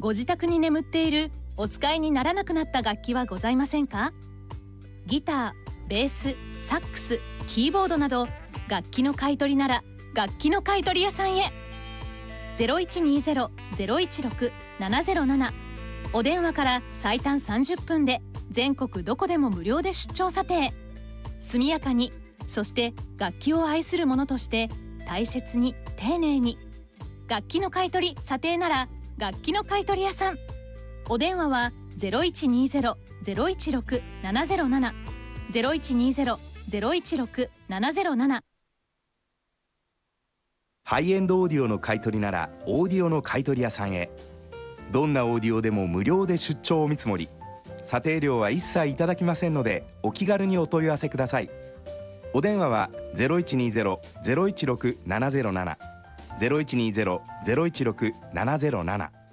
ご自宅に眠っているお使いにならなくなった楽器はございませんか？ギター、ベース、サックス、キーボードなど楽器の買い取りなら楽器の買取屋さんへ。0120-016-707、お電話から最短30分で全国どこでも無料で出張査定。速やかに、そして楽器を愛する者として大切に丁寧に。楽器の買い取り査定なら楽器の買取屋さん。お電話は0120-016-707、0120-016-707。 ハイエンドオーディオの買い取りならオーディオの買い取り屋さんへ。どんなオーディオでも無料で出張お見積もり、査定料は一切いただきませんのでお気軽にお問い合わせください。お電話は0120-016-707、0120-016-707。